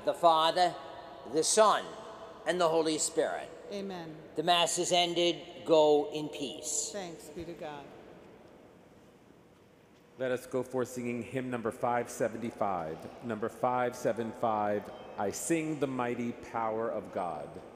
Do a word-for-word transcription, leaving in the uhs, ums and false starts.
the Father, the Son, and the Holy Spirit. Amen. The Mass is ended. Go in peace. Thanks be to God. Let us go forth singing hymn number five seventy-five. Number five seventy-five, I sing the mighty power of God.